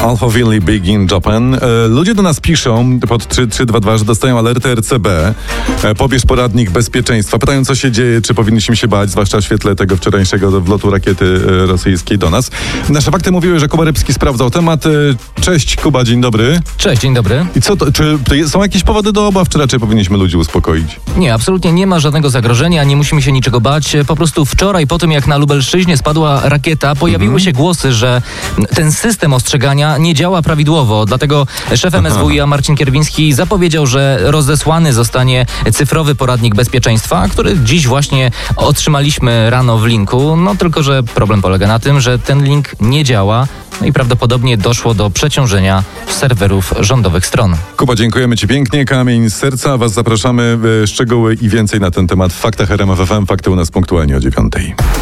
Alphaville Big in Japan. Ludzie do nas piszą pod 3322, że dostają alertę RCB. Pobierz poradnik bezpieczeństwa. Pytają, co się dzieje, czy powinniśmy się bać, zwłaszcza w świetle tego wczorajszego wlotu rakiety rosyjskiej do nas. Nasze fakty mówiły, że Kuba Rybski sprawdzał temat. Cześć Kuba, dzień dobry. Cześć, dzień dobry. I co to, czy są jakieś powody do obaw, czy raczej powinniśmy ludzi uspokoić? Nie, absolutnie nie ma żadnego zagrożenia, nie musimy się niczego bać. Po prostu wczoraj, po tym jak na Lubelszczyźnie spadła rakieta, pojawiły się głosy, że ten system ostrzegania nie działa prawidłowo. Dlatego szef MSWiA Marcin Kierwiński zapowiedział, że rozesłany zostanie cyfrowy poradnik bezpieczeństwa, który dziś właśnie otrzymaliśmy rano w linku. No tylko, że problem polega na tym, że ten link nie działa. No i prawdopodobnie doszło do przeciążenia serwerów rządowych stron. Kuba, dziękujemy Ci pięknie. Kamień z serca. Was zapraszamy. Szczegóły i więcej na ten temat w Faktach RMF FM. Fakty u nas punktualnie o 9:00.